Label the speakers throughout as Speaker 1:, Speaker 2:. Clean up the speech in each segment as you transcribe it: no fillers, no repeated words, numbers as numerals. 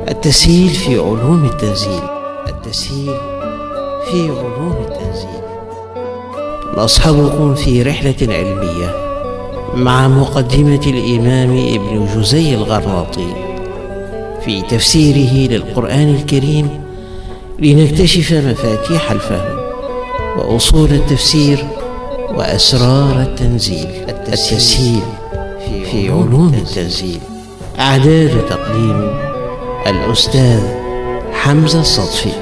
Speaker 1: التسهيل في علوم التنزيل. التسهيل في علوم التنزيل. نصحبكم في رحلة علمية مع مقدمة الإمام ابن جزي الغرناطي في تفسيره للقرآن الكريم، لنكتشف مفاتيح الفهم وأصول التفسير وأسرار التنزيل. التسهيل في علوم التنزيل. إعداد وتقديم الأستاذ حمزة الصدفي.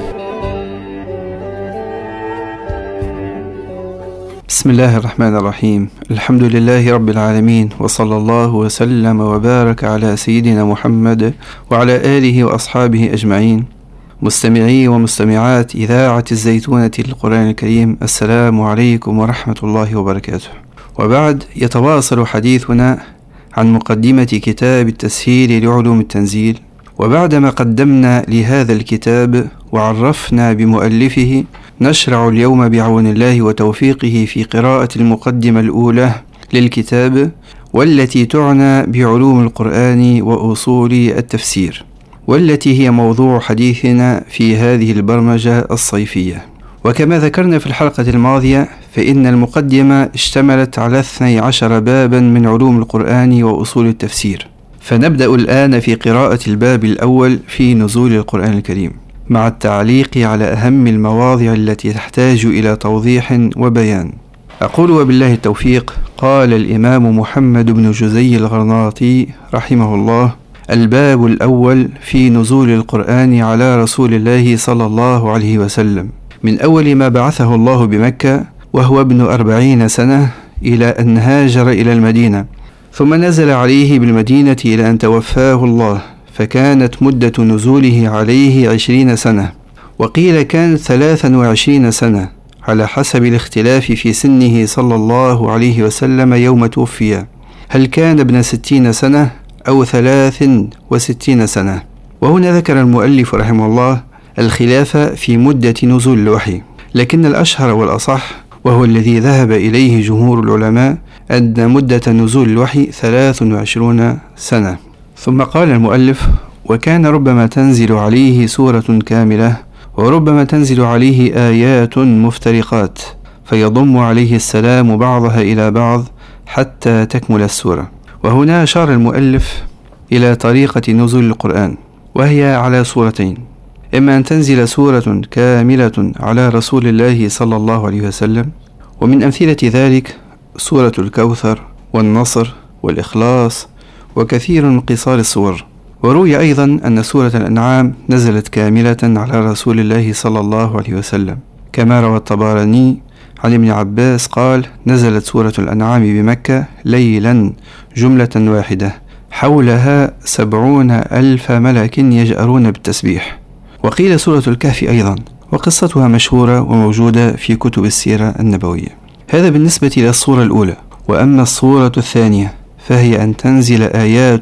Speaker 2: بسم الله الرحمن الرحيم. الحمد لله رب العالمين، وصلى الله وسلم وبارك على سيدنا محمد وعلى آله وأصحابه أجمعين. مستمعي ومستمعات إذاعة الزيتونة للقرآن الكريم، السلام عليكم ورحمة الله وبركاته. وبعد، يتواصل حديثنا عن مقدمة كتاب التسهيل لعلوم التنزيل. وبعدما قدمنا لهذا الكتاب وعرفنا بمؤلفه، نشرع اليوم بعون الله وتوفيقه في قراءة المقدمة الأولى للكتاب، والتي تعنى بعلوم القرآن وأصول التفسير، والتي هي موضوع حديثنا في هذه البرمجة الصيفية. وكما ذكرنا في الحلقة الماضية، فإن المقدمة اشتملت على 12 بابا من علوم القرآن وأصول التفسير. فنبدأ الآن في قراءة الباب الأول في نزول القرآن الكريم، مع التعليق على أهم المواضع التي تحتاج إلى توضيح وبيان. أقول وبالله التوفيق. قال الإمام محمد بن جزي الغرناطي رحمه الله: الباب الأول في نزول القرآن على رسول الله صلى الله عليه وسلم، من أول ما بعثه الله بمكة وهو ابن 40 سنة إلى أن هاجر إلى المدينة، ثم نزل عليه بالمدينة إلى أن توفاه الله، فكانت مدة نزوله عليه 20 سنة، وقيل كانت 23 سنة على حسب الاختلاف في سنه صلى الله عليه وسلم يوم توفي، هل كان ابن 60 سنة أو 63 سنة. وهنا ذكر المؤلف رحمه الله الخلاف في مدة نزول الوحي، لكن الأشهر والأصح، وهو الذي ذهب إليه جمهور العلماء، أن مدة نزول الوحي 23 سنة. ثم قال المؤلف: وكان ربما تنزل عليه سورة كاملة، وربما تنزل عليه آيات مفترقات، فيضم عليه السلام بعضها إلى بعض حتى تكمل السورة. وهنا أشار المؤلف إلى طريقة نزول القرآن، وهي على صورتين: إما أن تنزل سورة كاملة على رسول الله صلى الله عليه وسلم، ومن أمثلة ذلك سورة الكوثر والنصر والإخلاص وكثير من قصار السور. وروي أيضا أن سورة الأنعام نزلت كاملة على رسول الله صلى الله عليه وسلم، كما روى الطبراني عن ابن عباس قال: نزلت سورة الأنعام بمكة ليلا جملة واحدة، حولها 70,000 ملك يجأرون بالتسبيح. وقيل سورة الكهف أيضا، وقصتها مشهورة وموجودة في كتب السيرة النبوية. هذا بالنسبة إلى الصورة الأولى. وأما الصورة الثانية فهي أن تنزل آيات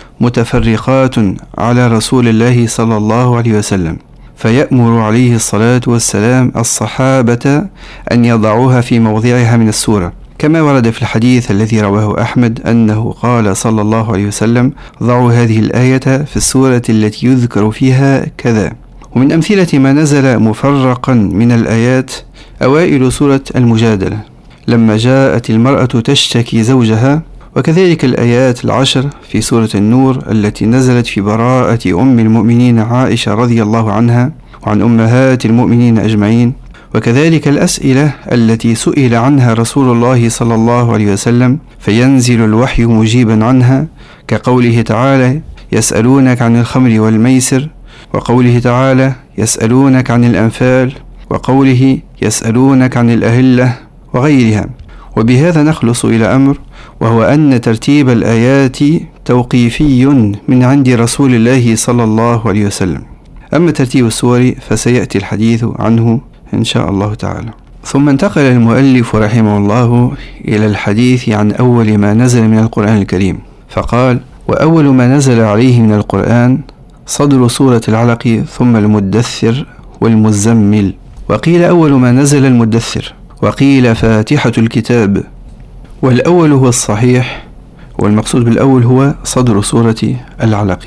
Speaker 2: متفرقات على رسول الله صلى الله عليه وسلم، فيأمر عليه الصلاة والسلام الصحابة أن يضعوها في موضعها من السورة، كما ورد في الحديث الذي رواه أحمد أنه قال صلى الله عليه وسلم: ضعوا هذه الآية في السورة التي يذكر فيها كذا. ومن أمثلة ما نزل مفرقا من الآيات أوائل سورة المجادلة، لما جاءت المرأة تشتكي زوجها، وكذلك الآيات 10 في سورة النور التي نزلت في براءة أم المؤمنين عائشة رضي الله عنها وعن أمهات المؤمنين أجمعين، وكذلك الأسئلة التي سئل عنها رسول الله صلى الله عليه وسلم فينزل الوحي مجيبا عنها، كقوله تعالى: يسألونك عن الخمر والميسر، وقوله تعالى: يسألونك عن الأنفال، وقوله: يسألونك عن الأهلة، وغيرها. وبهذا نخلص إلى أمر، وهو أن ترتيب الآيات توقيفي من عند رسول الله صلى الله عليه وسلم. أما ترتيب السور فسيأتي الحديث عنه إن شاء الله تعالى. ثم انتقل المؤلف رحمه الله إلى الحديث عن أول ما نزل من القرآن الكريم، فقال: وأول ما نزل عليه من القرآن صدر سورة العلق، ثم المدثر والمزمل. وقيل أول ما نزل المدثر، وقيل فاتحة الكتاب، والأول هو الصحيح، والمقصود بالأول هو صدر سورة العلق.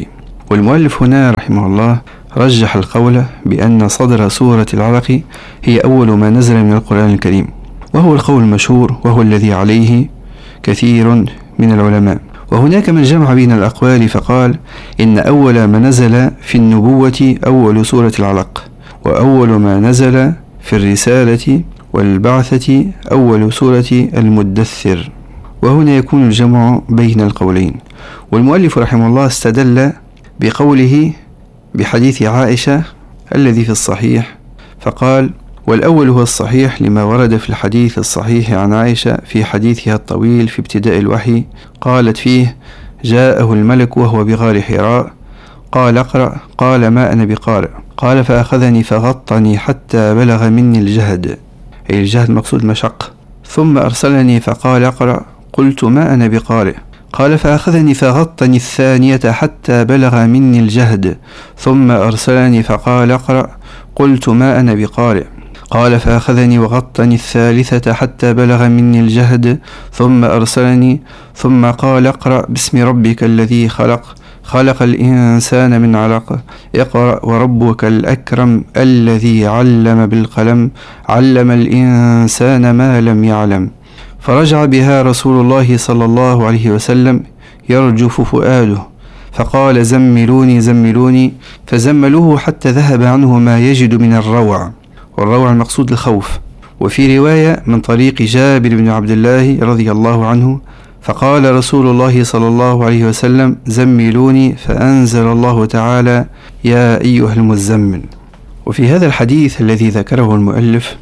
Speaker 2: والمؤلف هنا رحمه الله رجح القول بأن صدر سورة العلق هي أول ما نزل من القرآن الكريم، وهو القول المشهور، وهو الذي عليه كثير من العلماء. وهناك من جمع بين الأقوال فقال إن أول ما نزل في النبوة أول سورة العلق، وأول ما نزل في الرسالة والبعثة أول سورة المدثر، وهنا يكون الجمع بين القولين. والمؤلف رحمه الله استدل بقوله بحديث عائشة الذي في الصحيح، فقال: والأول هو الصحيح لما ورد في الحديث الصحيح عن عائشة في حديثها الطويل في ابتداء الوحي، قالت فيه: جاءه الملك وهو بغار حراء، قال: اقرأ، قال: ما أنا بقارئ، قال: فأخذني فغطني حتى بلغ مني الجهد، أي الجهد مقصود مشق، ثم أرسلني فقال: اقرأ، قلت: ما أنا بقارئ، قال: فأخذني فغطني الثانية حتى بلغ مني الجهد، ثم أرسلني فقال: اقرأ، قلت: ما أنا بقارئ، قال: فأخذني وغطني الثالثة حتى بلغ مني الجهد، ثم أرسلني ثم قال: اقرأ باسم ربك الذي خلق، خلق الإنسان من علق، اقرأ وربك الأكرم الذي علم بالقلم، علم الإنسان ما لم يعلم. فرجع بها رسول الله صلى الله عليه وسلم يرجف فؤاده، فقال: زملوني زملوني، فزملوه حتى ذهب عنه ما يجد من الروع، والروع المقصود الخوف. وفي رواية من طريق جابر بن عبد الله رضي الله عنه، فقال رسول الله صلى الله عليه وسلم: زملوني، فأنزل الله تعالى: يا أيها المزمل. وفي هذا الحديث الذي ذكره المؤلف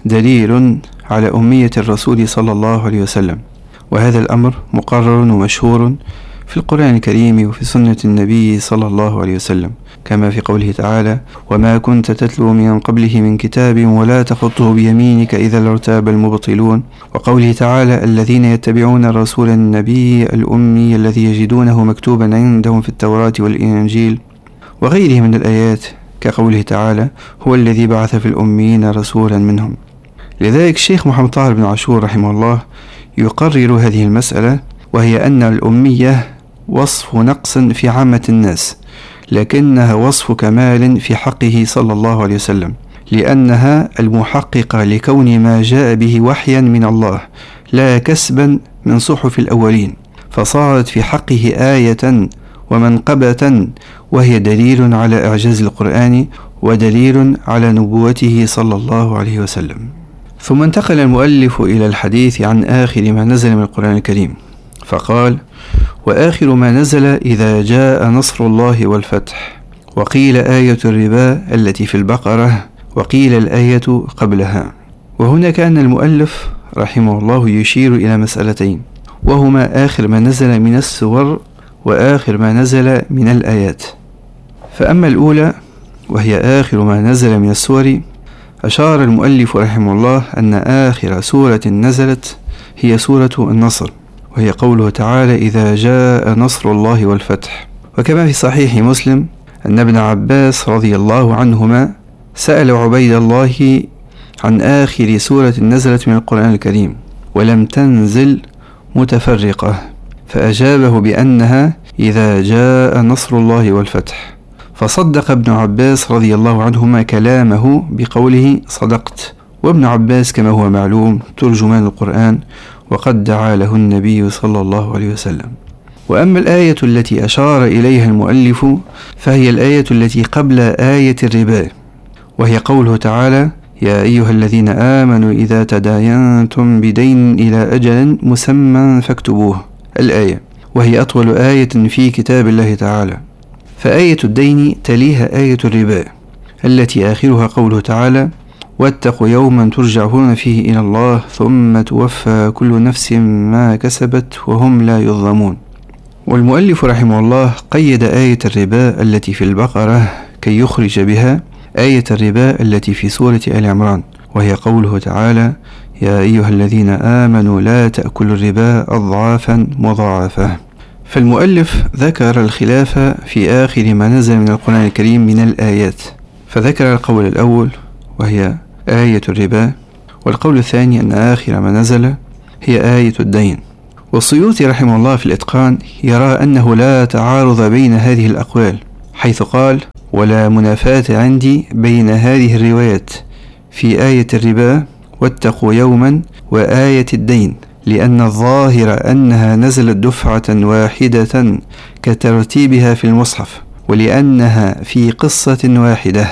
Speaker 2: دليل على أمية الرسول صلى الله عليه وسلم، وهذا الأمر مقرر ومشهور في القرآن الكريم وفي سنة النبي صلى الله عليه وسلم، كما في قوله تعالى: وما كنت تتلو من قبله من كتاب ولا تخطه بيمينك إذا لارتاب المبطلون، وقوله تعالى: الذين يتبعون الرسول النبي الأمي الذي يجدونه مكتوبا عندهم في التوراة والإنجيل، وغيره من الآيات، كقوله تعالى: هو الذي بعث في الأميين رسولا منهم. لذلك الشيخ محمد طاهر بن عاشور رحمه الله يقرر هذه المسألة، وهي أن الأمية وصف نقص في عامة الناس، لكنها وصف كمال في حقه صلى الله عليه وسلم، لأنها المحققة لكون ما جاء به وحيا من الله لا كسبا من صحف الأولين، فصارت في حقه آية ومنقبة، وهي دليل على إعجاز القرآن ودليل على نبوته صلى الله عليه وسلم. ثم انتقل المؤلف إلى الحديث عن آخر ما نزل من القرآن الكريم، فقال: وآخر ما نزل إذا جاء نصر الله والفتح، وقيل آية الربا التي في البقرة، وقيل الآية قبلها. وهنا كان المؤلف رحمه الله يشير إلى مسألتين، وهما آخر ما نزل من السور وآخر ما نزل من الآيات. فأما الأولى وهي آخر ما نزل من السور، أشار المؤلف رحمه الله أن آخر سورة نزلت هي سورة النصر، وهي قوله تعالى: إذا جاء نصر الله والفتح. وكما في صحيح مسلم أن ابن عباس رضي الله عنهما سأل عبيد الله عن آخر سورة نزلت من القرآن الكريم ولم تنزل متفرقة، فأجابه بأنها إذا جاء نصر الله والفتح، فصدق ابن عباس رضي الله عنهما كلامه بقوله: صدقت. وابن عباس كما هو معلوم ترجمان القرآن، وقد دعا له النبي صلى الله عليه وسلم. وأما الآية التي أشار إليها المؤلف فهي الآية التي قبل آية الربا، وهي قوله تعالى: يا أيها الذين آمنوا إذا تداينتم بدين إلى أجل مسمى فاكتبوه، الآية، وهي أطول آية في كتاب الله تعالى. فآية الدين تليها آية الربا التي آخرها قوله تعالى: واتقوا يوما ترجعون فيه إلى الله ثم توفى كل نفس ما كسبت وهم لا يظلمون. والمؤلف رحمه الله قيد آية الربا التي في البقرة كي يخرج بها آية الربا التي في سورة آل عمران، وهي قوله تعالى: يا أيها الذين آمنوا لا تأكلوا الربا أضعافا مضاعفة. فالمؤلف ذكر الخلاف في آخر ما نزل من القرآن الكريم من الآيات، فذكر القول الأول وهي آية الربا، والقول الثاني أن آخر ما نزل هي آية الدين. والسيوطي رحمه الله في الإتقان يرى أنه لا تعارض بين هذه الأقوال، حيث قال: ولا منافاة عندي بين هذه الروايات في آية الربا واتقوا يوما وآية الدين، لأن الظاهر أنها نزلت دفعة واحدة كترتيبها في المصحف، ولأنها في قصة واحدة،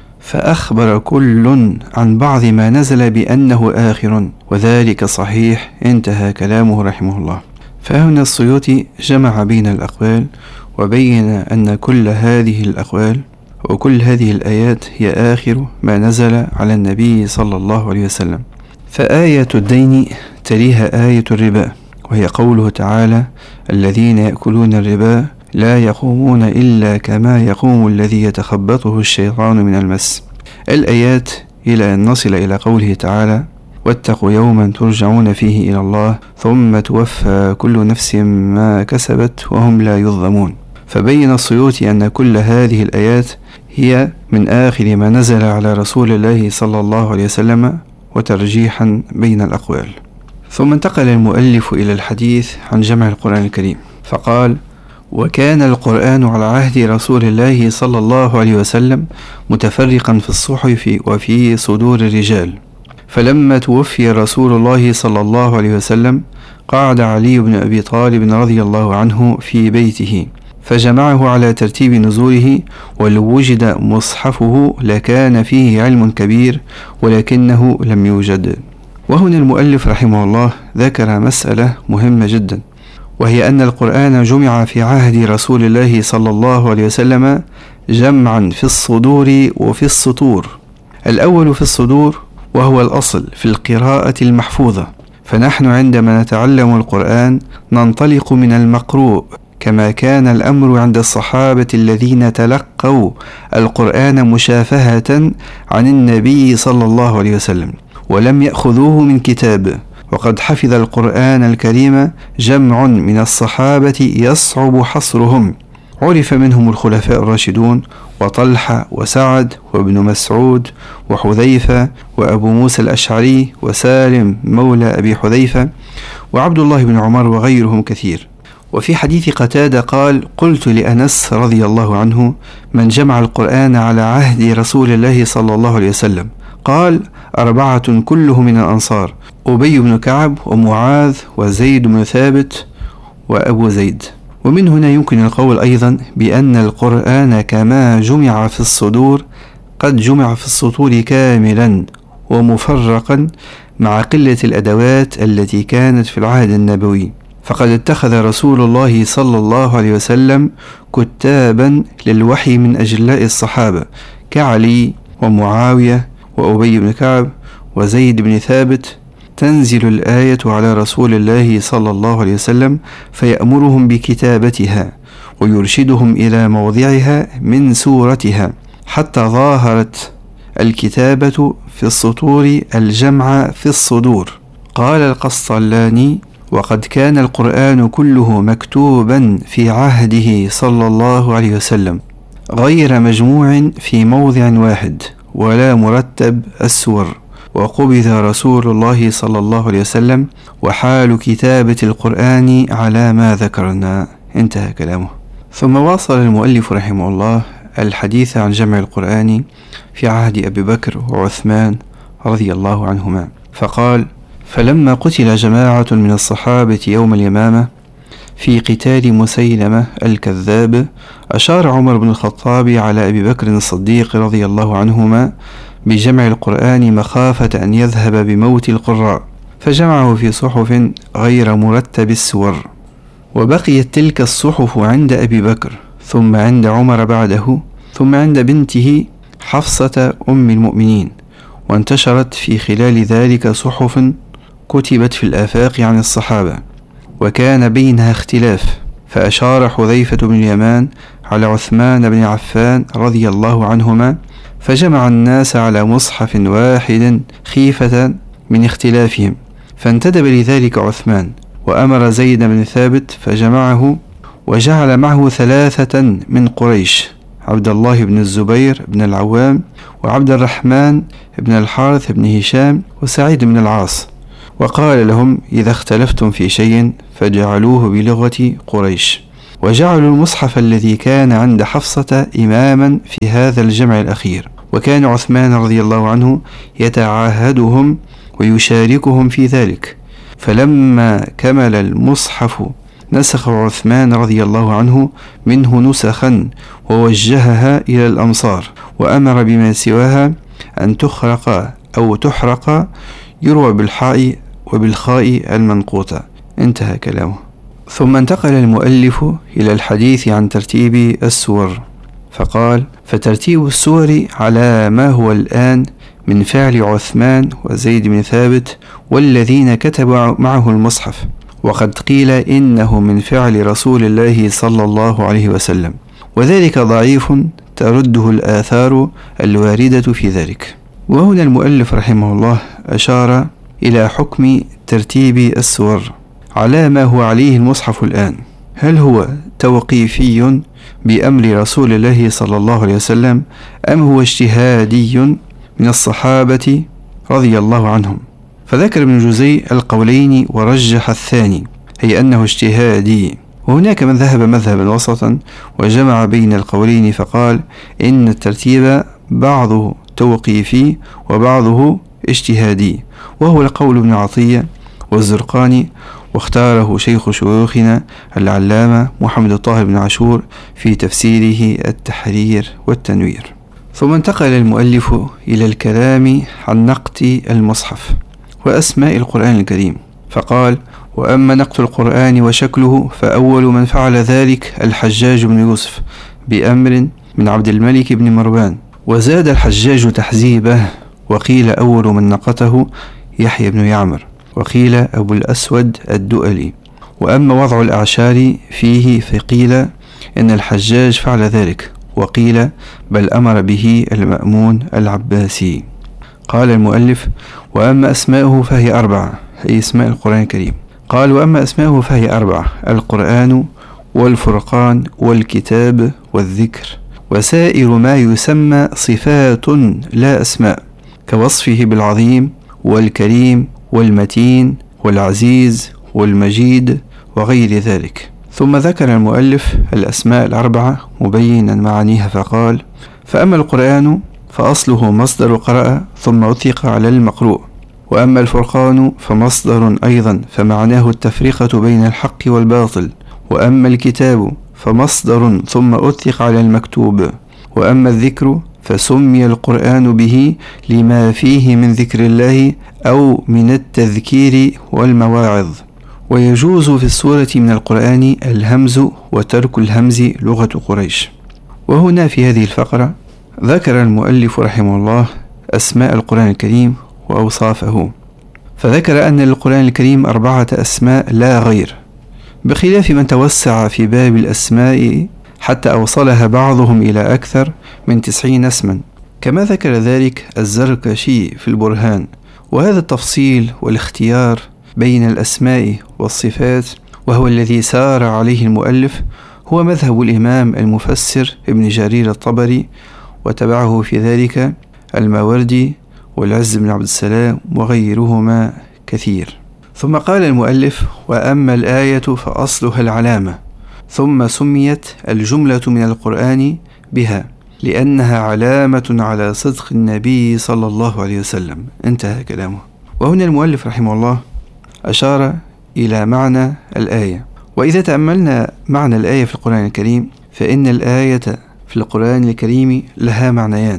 Speaker 2: فأخبر كل عن بعض ما نزل بأنه آخر، وذلك صحيح. انتهى كلامه رحمه الله. فهنا السيوطي جمع بين الأقوال وبين أن كل هذه الأقوال وكل هذه الآيات هي آخر ما نزل على النبي صلى الله عليه وسلم. فآية الدين تليها آية الربا، وهي قوله تعالى: الذين يأكلون الربا لا يقومون إلا كما يقوم الذي يتخبطه الشيطان من المس. الآيات إلى أن نصل إلى قوله تعالى: واتقوا يوما ترجعون فيه إلى الله ثم توفى كل نفس ما كسبت وهم لا يظلمون. فبين السيوطي أن كل هذه الآيات هي من آخر ما نزل على رسول الله صلى الله عليه وسلم، وترجيحا بين الأقوال. ثم انتقل المؤلف إلى الحديث عن جمع القرآن الكريم، فقال: وكان القرآن على عهد رسول الله صلى الله عليه وسلم متفرقا في الصحف وفي صدور الرجال، فلما توفي رسول الله صلى الله عليه وسلم قعد علي بن أبي طالب رضي الله عنه في بيته فجمعه على ترتيب نزوله، ولو وجد مصحفه لكان فيه علم كبير، ولكنه لم يوجد. وهنا المؤلف رحمه الله ذكر مسألة مهمة جدا، وهي أن القرآن جمع في عهد رسول الله صلى الله عليه وسلم جمعا في الصدور وفي السطور. الأول في الصدور، وهو الأصل في القراءة المحفوظة، فنحن عندما نتعلم القرآن ننطلق من المقروء، كما كان الأمر عند الصحابة الذين تلقوا القرآن مشافهة عن النبي صلى الله عليه وسلم ولم يأخذوه من كتاب. وقد حفظ القرآن الكريم جمع من الصحابة يصعب حصرهم، عرف منهم الخلفاء الراشدون وطلحة وسعد وابن مسعود وحذيفة وأبو موسى الأشعري وسالم مولى أبي حذيفة وعبد الله بن عمر وغيرهم كثير. وفي حديث قتادة قال: قلت لأنس رضي الله عنه: من جمع القرآن على عهد رسول الله صلى الله عليه وسلم؟ قال: 4 كلهم من الأنصار، أبي بن كعب ومعاذ وزيد بن ثابت وأبو زيد. ومن هنا يمكن القول أيضا بأن القرآن كما جمع في الصدور قد جمع في السطور كاملا ومفرقا، مع قلة الأدوات التي كانت في العهد النبوي. فقد اتخذ رسول الله صلى الله عليه وسلم كتابا للوحي من أجلاء الصحابة كعلي ومعاوية وأبي بن كعب وزيد بن ثابت، تنزل الآية على رسول الله صلى الله عليه وسلم فيأمرهم بكتابتها ويرشدهم إلى موضعها من سورتها، حتى ظاهرت الكتابة في السطور الجمع في الصدور. قال القسطلاني: وقد كان القرآن كله مكتوبا في عهده صلى الله عليه وسلم غير مجموع في موضع واحد ولا مرتب السور، وقبض رسول الله صلى الله عليه وسلم وحال كتابة القرآن على ما ذكرنا. انتهى كلامه. ثم واصل المؤلف رحمه الله الحديث عن جمع القرآن في عهد أبي بكر وعثمان رضي الله عنهما، فقال: فلما قتل جماعة من الصحابة يوم اليمامة في قتال مسيلمة الكذاب، أشار عمر بن الخطاب على أبي بكر الصديق رضي الله عنهما بجمع القرآن مخافة أن يذهب بموت القراء، فجمعه في صحف غير مرتب السور. وبقيت تلك الصحف عند أبي بكر، ثم عند عمر بعده، ثم عند بنته حفصة أم المؤمنين، وانتشرت في خلال ذلك صحف كتبت في الآفاق عن الصحابة، وكان بينها اختلاف. فأشار حذيفة بن اليمان على عثمان بن عفان رضي الله عنهما، فجمع الناس على مصحف واحد خيفة من اختلافهم، فانتدب لذلك عثمان وأمر زيد بن ثابت فجمعه، وجعل معه 3 من قريش: عبد الله بن الزبير بن العوام وعبد الرحمن بن الحارث بن هشام وسعيد بن العاص، وقال لهم: إذا اختلفتم في شيء فجعلوه بلغة قريش. وجعلوا المصحف الذي كان عند حفصة إماما في هذا الجمع الأخير، وكان عثمان رضي الله عنه يتعاهدهم ويشاركهم في ذلك. فلما كمل المصحف نسخ عثمان رضي الله عنه منه نسخا ووجهها إلى الأمصار، وأمر بما سواها أن تخرق أو تحرق، يروى بالحاء وبالخاء المنقوطة. انتهى كلامه. ثم انتقل المؤلف إلى الحديث عن ترتيب السور، فقال: فترتيب السور على ما هو الآن من فعل عثمان وزيد بن ثابت والذين كتبوا معه المصحف، وقد قيل إنه من فعل رسول الله صلى الله عليه وسلم، وذلك ضعيف ترده الآثار الواردة في ذلك. وهنا المؤلف رحمه الله أشار إلى حكم ترتيب السور على ما هو عليه المصحف الآن، هل هو توقيفي بأمر رسول الله صلى الله عليه وسلم أم هو اجتهادي من الصحابة رضي الله عنهم؟ فذكر ابن جزي القولين ورجح الثاني، أي أنه اجتهادي. وهناك من ذهب مذهبا وسطا وجمع بين القولين فقال إن الترتيب بعضه توقيفي وبعضه اجتهادي، وهو القول ابن عطية والزرقاني، واختاره شيخ شيوخنا العلامة محمد الطاهر بن عاشور في تفسيره التحرير والتنوير. ثم انتقل المؤلف إلى الكلام عن نقط المصحف وأسماء القرآن الكريم، فقال: وأما نقط القرآن وشكله فأول من فعل ذلك الحجاج بن يوسف بأمر من عبد الملك بن مروان، وزاد الحجاج تحزيبه، وقيل أول من نقته يحيى بن يعمر، وقيل أبو الأسود الدؤلي. وأما وضع الأعشار فيه فقيل إن الحجاج فعل ذلك، وقيل بل أمر به المأمون العباسي. قال المؤلف: وأما أسماؤه فهي 4، أي اسماء القرآن الكريم. قال: وأما أسماؤه فهي 4: القرآن والفرقان والكتاب والذكر، وسائر ما يسمى صفات لا أسماء، كوصفه بالعظيم والكريم والمتين والعزيز والمجيد وغير ذلك. ثم ذكر المؤلف الأسماء 4 مبينا معانيها، فقال: فأما القرآن فأصله مصدر قرأ ثم أطلق على المقروء، وأما الفرقان فمصدر أيضا فمعناه التفرقة بين الحق والباطل، وأما الكتاب فمصدر ثم أطلق على المكتوب، وأما الذكر فسمي القرآن به لما فيه من ذكر الله أو من التذكير والمواعظ. ويجوز في السورة من القرآن الهمز وترك الهمز لغة قريش. وهنا في هذه الفقرة ذكر المؤلف رحمه الله أسماء القرآن الكريم وأوصافه، فذكر أن للقرآن الكريم 4 أسماء لا غير، بخلاف من توسع في باب الأسماء حتى أوصلها بعضهم إلى أكثر من 90 اسما، كما ذكر ذلك الزركشي في البرهان. وهذا التفصيل والاختيار بين الأسماء والصفات، وهو الذي سار عليه المؤلف، هو مذهب الإمام المفسر ابن جرير الطبري، وتبعه في ذلك الماوردي والعز بن عبد السلام وغيرهما كثير. ثم قال المؤلف: وأما الآية فأصلها العلامة، ثم سميت الجملة من القرآن بها لأنها علامة على صدق النبي صلى الله عليه وسلم. انتهى كلامه. وهنا المؤلف رحمه الله أشار إلى معنى الآية. وإذا تأملنا معنى الآية في القرآن الكريم فإن الآية في القرآن الكريم لها معنيان: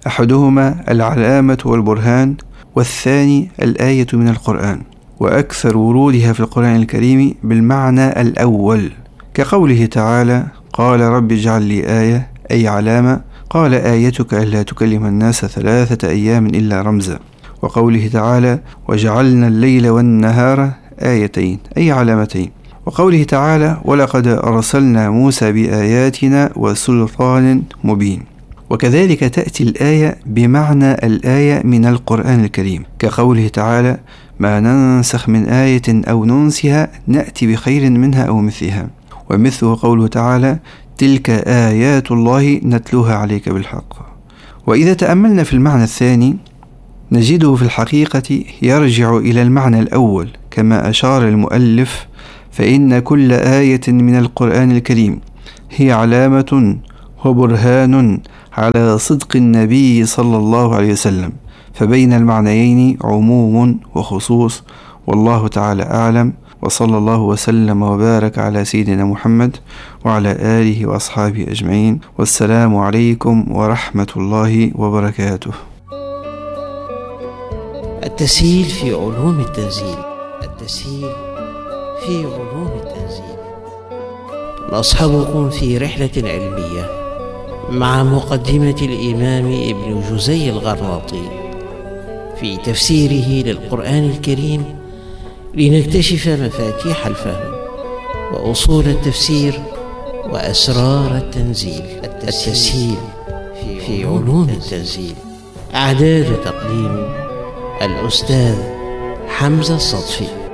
Speaker 2: أحدهما العلامة والبرهان، والثاني الآية من القرآن. وأكثر ورودها في القرآن الكريم بالمعنى الأول، كقوله تعالى: قال رب اجعل لي آية، أي علامة. قال: آيتك ألا تكلم الناس 3 أيام إلا رمزا. وقوله تعالى: وجعلنا الليل والنهار آيتين، أي علامتين. وقوله تعالى: ولقد أرسلنا موسى بآياتنا وسلطان مبين. وكذلك تأتي الآية بمعنى الآية من القرآن الكريم، كقوله تعالى: ما ننسخ من آية أو ننسها نأتي بخير منها أو مثلها. ومثله قوله تعالى: تلك آيات الله نتلوها عليك بالحق. وإذا تأملنا في المعنى الثاني نجده في الحقيقة يرجع إلى المعنى الأول، كما أشار المؤلف فإن كل آية من القرآن الكريم هي علامة وبرهان على صدق النبي صلى الله عليه وسلم، فبين المعنيين عموم وخصوص، والله تعالى أعلم. وصلى الله وسلم وبارك على سيدنا محمد وعلى آله وأصحابه أجمعين، والسلام عليكم ورحمة الله وبركاته.
Speaker 1: التسهيل في علوم التنزيل. التسهيل في علوم التنزيل. نصحبكم في رحلة علمية مع مقدمة الإمام ابن جزي الغرناطي في تفسيره للقرآن الكريم، لنكتشف مفاتيح الفهم وأصول التفسير وأسرار التنزيل. التسهيل في علوم التنزيل. إعداد وتقديم الأستاذ حمزة الصدفي.